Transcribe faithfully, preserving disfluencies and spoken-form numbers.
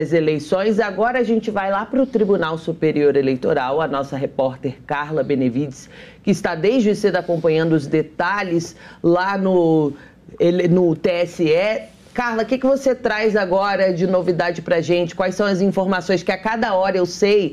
As eleições, agora a gente vai lá para o Tribunal Superior Eleitoral, a nossa repórter Carla Benevides, que está desde cedo acompanhando os detalhes lá no, no T S E. Carla, o que, que você traz agora de novidade para a gente? Quais são as informações que a cada hora eu sei